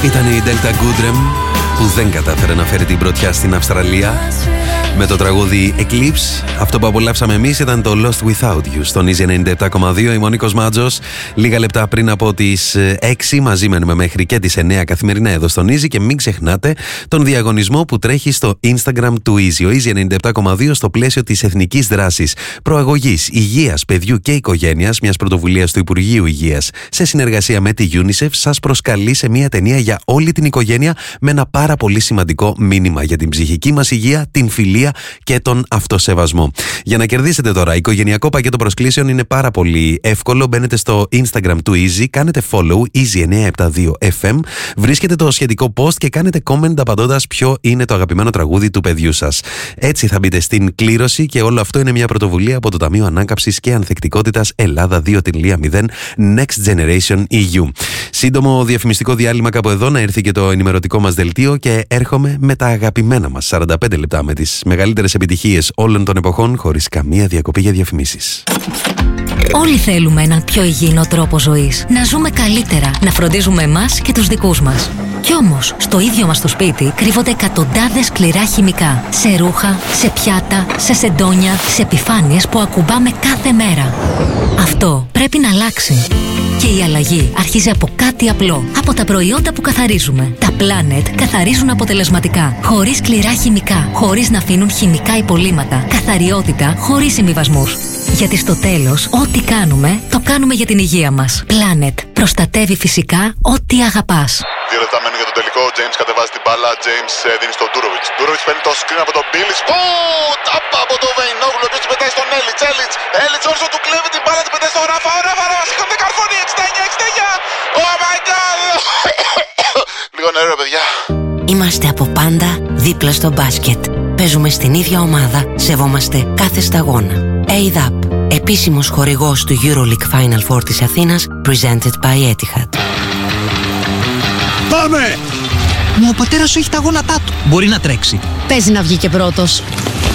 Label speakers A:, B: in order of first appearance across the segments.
A: Ήταν η Delta Goodrem που δεν κατάφερε να φέρει την πρωτιά στην Αυστραλία με το τραγούδι Eclipse. Αυτό που απολαύσαμε εμείς ήταν το Lost Without You στον Easy 97,2. Είμαι ο Νίκος Μάτζος. Λίγα λεπτά πριν από τις 6 μαζί μένουμε μέχρι και τις 9 καθημερινά εδώ στον Easy. Και μην ξεχνάτε τον διαγωνισμό που τρέχει στο Instagram του Easy. Ο Easy 97,2 στο πλαίσιο της εθνικής δράσης προαγωγής υγείας παιδιού και οικογένειας, μιας πρωτοβουλίας του Υπουργείου Υγείας σε συνεργασία με τη UNICEF, σας προσκαλεί σε μια ταινία για όλη την οικογένεια με ένα πάρα πολύ σημαντικό μήνυμα για την ψυχική μας υγεία, την φιλία και τον αυτοσεβασμό. Για να κερδίσετε τώρα οικογενειακό πακέτο προσκλήσεων είναι πάρα πολύ εύκολο. Μπαίνετε στο Instagram του Easy, κάνετε follow Easy972FM, βρίσκετε το σχετικό post και κάνετε comment απαντώντας ποιο είναι το αγαπημένο τραγούδι του παιδιού σας. Έτσι θα μπείτε στην κλήρωση και όλο αυτό είναι μια πρωτοβουλία από το Ταμείο Ανάκαμψης και Ανθεκτικότητας Ελλάδα 2.0 Next Generation EU. Σύντομο διαφημιστικό διάλειμμα κάπου εδώ, να έρθει και το ενημερωτικό μας δελτίο και έρχομαι με τα αγαπημένα μας 45 λεπτά με τις μεγαλύτερες επιτυχίες όλων των εποχών, χωρίς καμία διακοπή για διαφημίσεις.
B: Όλοι θέλουμε έναν πιο υγιεινό τρόπο ζωής. Να ζούμε καλύτερα, να φροντίζουμε εμάς και τους δικούς μας. Κι όμως, στο ίδιο μας το σπίτι κρύβονται εκατοντάδες σκληρά χημικά. Σε ρούχα, σε πιάτα, σε σεντόνια, σε επιφάνειες που ακουμπάμε κάθε μέρα. Αυτό πρέπει να αλλάξει. Και η αλλαγή αρχίζει από κάτι απλό. Από τα προϊόντα που καθαρίζουμε. Τα Planet καθαρίζουν αποτελεσματικά. Χωρίς σκληρά χημικά. Χωρίς να αφήνουν χημικά υπολείμματα. Καθαριότητα χωρίς συμβιβασμούς. Γιατί στο τέλος, ό,τι κάνουμε, το κάνουμε για την υγεία μας. Planet. Προστατεύει φυσικά ό,τι αγαπάς.
C: 2 λεπτά μένουν για το τελικό. James κατεβάζει την μπάλα. James δίνει στον Ντούροβιτς. Ντούροβιτς παίρνει το screen από τον Μπίλις. Τάπα από τον Βεϊνόγλου. Ο οποίος την πετάει στον Έλιτς. Έλιτς όρσο του κλέβει την μπάλα. Την πετάει στον Ράφα. Ο Ράφα σηκώνεται καρφώνει. 69. Oh my god. Λίγο νερό, παιδιά.
D: Είμαστε από πάντα δίπλα στο μπάσκετ. Παίζουμε στην ίδια ομάδα. Σεβόμαστε κάθε σταγόνα. ADAP, επίσημος χορηγός του EuroLeague Final Four της Αθήνας, presented by Etihad.
E: Πάμε! Μα ο πατέρας σου έχει τα γόνατά του. Μπορεί να τρέξει.
F: Παίζει να βγει και πρώτος.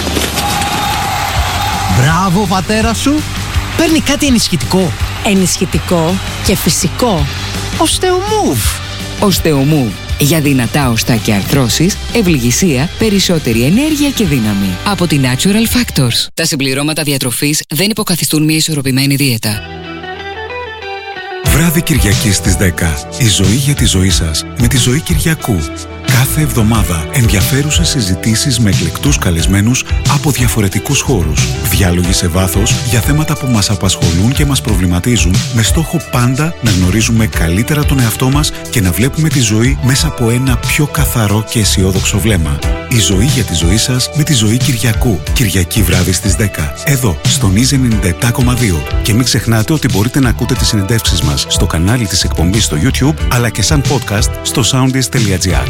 E: Μπράβο, πατέρα σου. Παίρνει κάτι ενισχυτικό.
F: Ενισχυτικό και φυσικό.
E: Osteomove.
G: Osteomove. Για δυνατά οστά και αρθρώσεις, ευληγησία, περισσότερη ενέργεια και δύναμη. Από τη Natural Factors. Τα συμπληρώματα διατροφής δεν υποκαθιστούν μια ισορροπημένη δίαιτα.
H: Βράδυ Κυριακής στις 10. Η ζωή για τη ζωή σας με τη Ζωή Κυριακού. Κάθε εβδομάδα ενδιαφέρουσες συζητήσεις με εκλεκτούς καλεσμένους από διαφορετικούς χώρους. Διάλογοι σε βάθος για θέματα που μας απασχολούν και μας προβληματίζουν, με στόχο πάντα να γνωρίζουμε καλύτερα τον εαυτό μας και να βλέπουμε τη ζωή μέσα από ένα πιο καθαρό και αισιόδοξο βλέμμα. Η ζωή για τη ζωή σας με τη Ζωή Κυριακού. Κυριακή βράδυ στις 10. Εδώ, στον Easy 97,2. Και μην ξεχνάτε ότι μπορείτε να ακούτε τις συνεντεύξεις μας στο κανάλι της εκπομπής στο YouTube, αλλά και σαν podcast στο soundis.gr.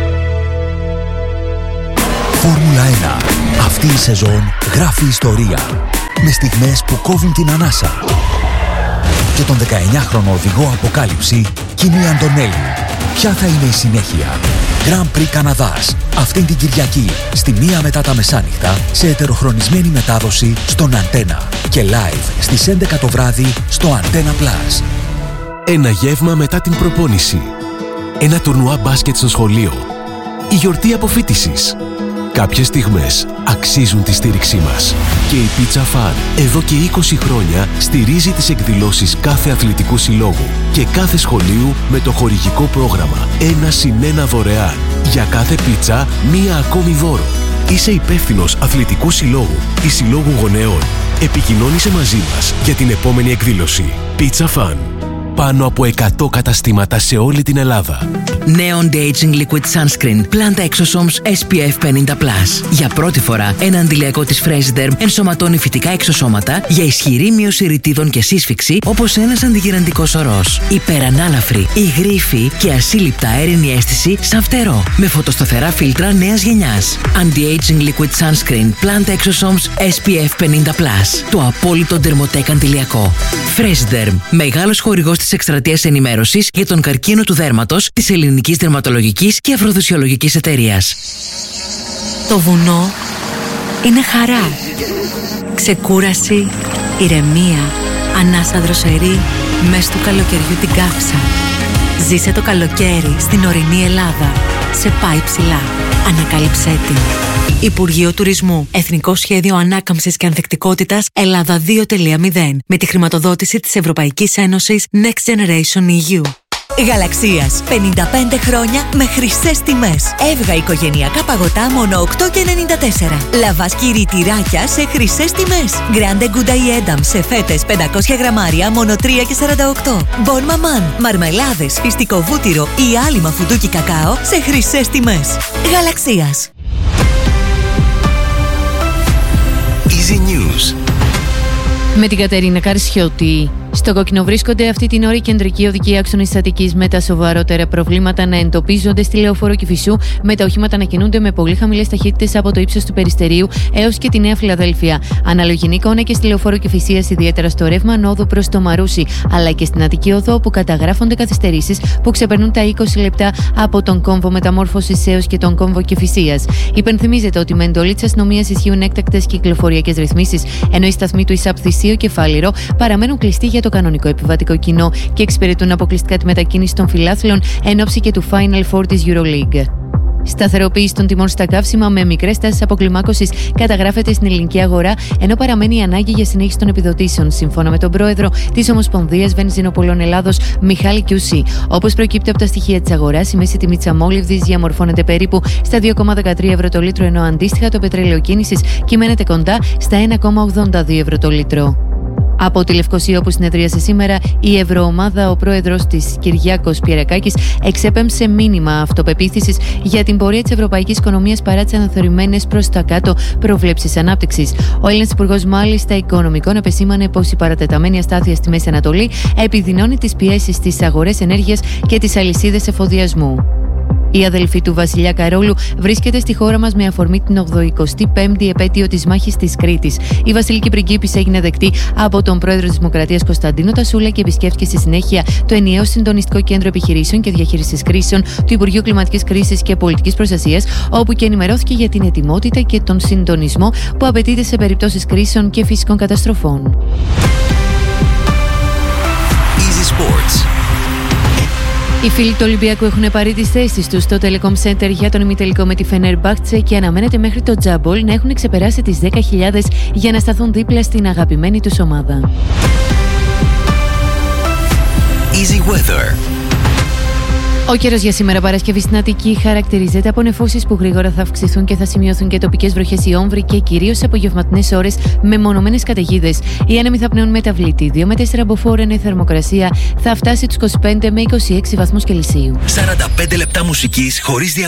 I: Φόρμουλα 1. Αυτή η σεζόν γράφει ιστορία. Με στιγμές που κόβουν την ανάσα. Και τον 19χρονο οδηγό αποκάλυψη, Κίμη Αντωνέλη. Ποια θα είναι η συνέχεια? Grand Prix Καναδάς. Αυτήν την Κυριακή, στη 1 μετά τα μεσάνυχτα, σε ετεροχρονισμένη μετάδοση στον Αντένα. Και live στις 11 το βράδυ στο Antenna Plus.
J: Ένα γεύμα μετά την προπόνηση. Ένα τουρνουά μπάσκετ στο σχολείο. Η γιορτή αποφοίτησης. Κάποιες στιγμές αξίζουν τη στήριξή μας. Και η Pizza Fun εδώ και 20 χρόνια στηρίζει τις εκδηλώσεις κάθε αθλητικού συλλόγου και κάθε σχολείου με το χορηγικό πρόγραμμα 1+1 δωρεάν. Για κάθε πίτσα, 1 ακόμη δώρο. Είσαι υπεύθυνος αθλητικού συλλόγου ή συλλόγου γονέων. Επικοινώνησε μαζί μας για την επόμενη εκδήλωση. Pizza Fun. Πάνω από 100 καταστήματα σε όλη την Ελλάδα.
D: Νέο Anti-Aging Liquid Sunscreen Plant Exosomes SPF 50+. Για πρώτη φορά, ένα αντιλιακό της Fresiderm ενσωματώνει φυτικά εξωσώματα για ισχυρή μείωση ρητίδων και σύσφυξη, όπως ένας αντιγυραντικός ορός. Υπερανάλαφρη, υγρήφη και ασύλληπτα αέρινη αίσθηση σαν φτερό. Με φωτοσταθερά φίλτρα νέας γενιάς. Anti-Aging Liquid Sunscreen Plant Exosomes SPF 50+. Το απόλυτο ντερμοτέκ αντιλιακό. Fresiderm, μεγάλος χορηγός της εκστρατείας ενημέρωσης για τον καρκίνο του δέρματος της Ελληνικής Δερματολογικής και Αφροδισιολογικής Εταιρείας.
F: Το βουνό είναι χαρά, ξεκούραση, ηρεμία, ανάσα δροσερή μες του καλοκαιριού την κάψα. Ζήσε το καλοκαίρι στην ορεινή Ελλάδα. Σε πάει ψηλά. Ανακάλυψέ την. Υπουργείο Τουρισμού. Εθνικό Σχέδιο Ανάκαμψης και Ανθεκτικότητας Ελλάδα 2.0. Με τη χρηματοδότηση της Ευρωπαϊκής Ένωσης Next Generation EU. Γαλαξίας. 55 χρόνια με χρυσές τιμές. Εύγα οικογενειακά παγωτά μόνο 8,94. Λαβάσκι τυράκια σε χρυσές τιμές. Grande Gouda Edam σε φέτες 500 γραμμάρια μόνο 3,48. Bon Maman. Μαρμελάδες, φυστικό βούτυρο ή άλυμα φουντούκι κακάο σε χρυσές τιμές. Γαλαξίας.
I: Easy News.
K: Με την Κατερίνα Καρσιώτη. Στο κόκκινο βρίσκονται αυτή την ώρα οι κεντρικοί οδικοί άξονες Αττικής με τα σοβαρότερα προβλήματα να εντοπίζονται στη Λεωφόρο Κηφισού, με τα οχήματα να κινούνται με πολύ χαμηλές ταχύτητες από το ύψος του Περιστερίου έως και τη Νέα Φιλαδέλφια. Αναλογική εικόνα και στη Λεωφόρο Κηφισίας, ιδιαίτερα στο ρεύμα ανόδου προς το Μαρούσι, αλλά και στην Αττική Οδό, όπου καταγράφονται καθυστερήσεις που ξεπερνούν τα 20 λεπτά από τον κόμβο μεταμόρφωσης έως και τον κόμβο Κηφισίας. Υπενθυμίζεται ότι με εντολή της αστυνομίας ισχύουν έκτακτες κυκλοφοριακές ρυθμίσεις, ενώ οι σταθμοί του ΙΣΑΠ Θησίο και Φάληρο παραμένουν κλειστοί για το κανονικό επιβατικό κοινό και εξυπηρετούν αποκλειστικά τη μετακίνηση των φιλάθλων εν ώψη και του Final Four της EuroLeague. Σταθεροποίηση των τιμών στα καύσιμα με μικρές τάσεις αποκλιμάκωσης καταγράφεται στην ελληνική αγορά, ενώ παραμένει η ανάγκη για συνέχιση των επιδοτήσεων, σύμφωνα με τον πρόεδρο της Ομοσπονδίας Βενζινοπολών Ελλάδος, Μιχάλη Κιουσί. Όπως προκύπτει από τα στοιχεία της αγοράς, η μέση τιμή της αμόλυβδης διαμορφώνεται περίπου στα 2,13 ευρώ το λίτρο, ενώ αντίστοιχα το πετρέλαιο κίνησης κυμαίνεται κοντά στα 1,82 ευρώ το λίτρο. Από τη Λευκοσία, όπου συνεδρίασε σήμερα η Ευρωομάδα, ο πρόεδρος της Κυριάκος Πιερακάκης εξέπεμψε μήνυμα αυτοπεποίθησης για την πορεία της ευρωπαϊκής οικονομίας παρά τις αναθεωρημένες προς τα κάτω προβλέψεις ανάπτυξης. Ο Έλληνας Υπουργός μάλιστα Οικονομικών επεσήμανε πως η παρατεταμένη αστάθεια στη Μέση Ανατολή επιδεινώνει τις πιέσεις στις αγορές ενέργειας και τις αλυσίδες εφοδιασμού. Η αδελφή του Βασιλιά Καρόλου βρίσκεται στη χώρα μας με αφορμή την 85η επέτειο της μάχης της Κρήτης. Η βασιλική πριγκίπισσα έγινε δεκτή από τον πρόεδρο της Δημοκρατίας Κωνσταντίνο Τασούλα και επισκέφθηκε στη συνέχεια το ενιαίο συντονιστικό κέντρο επιχειρήσεων και διαχείρισης κρίσεων του Υπουργείου Κλιματικής Κρίσης και Πολιτικής Προστασίας, όπου και ενημερώθηκε για την ετοιμότητα και τον συντονισμό που απαιτείται σε περιπτώσεις κρίσεων και φυσικών καταστροφών.
I: Easy Sports.
K: Οι φίλοι του Ολυμπιακού έχουν πάρει τις θέσεις τους στο Telecom Center για τον ημιτελικό με τη Φενέρμπαχτσε και αναμένεται μέχρι το Τζάμπολ να έχουν ξεπεράσει τις 10.000 για να σταθούν δίπλα στην αγαπημένη τους ομάδα.
I: Easy Weather.
K: Ο καιρός για σήμερα Παρασκευή στην Αττική χαρακτηρίζεται από νεφώσεις που γρήγορα θα αυξηθούν και θα σημειωθούν και τοπικές βροχές ή όμβροι και κυρίως σε απογευματινές ώρες με μονομένες καταιγίδες. Οι άνεμοι θα πνέουν μεταβλητή. 2 με 4 μποφόρ, ενώ η θερμοκρασία θα φτάσει τους 25 με 26 βαθμούς Κελσίου.
I: 45 λεπτά μουσικής χωρίς διακοπές.